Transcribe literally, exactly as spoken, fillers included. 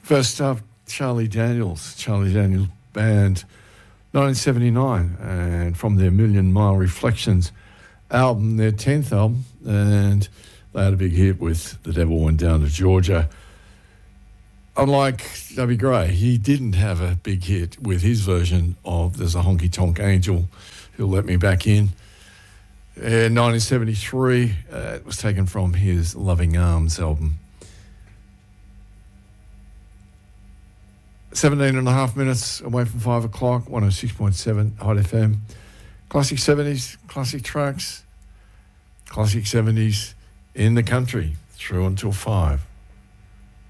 First up, Charlie Daniels, Charlie Daniels Band, nineteen seventy-nine, and from their Million Mile Reflections album, their tenth album, and they had a big hit with The Devil Went Down to Georgia. Unlike Dubby Gray, he didn't have a big hit with his version of There's a Honky Tonk Angel Who'll Let Me Back In. In nineteen seventy-three, uh, it was taken from his Loving Arms album. seventeen and a half minutes away from five o'clock, one oh six point seven Hot F M. Classic seventies, classic tracks, classic seventies in the country, through until five.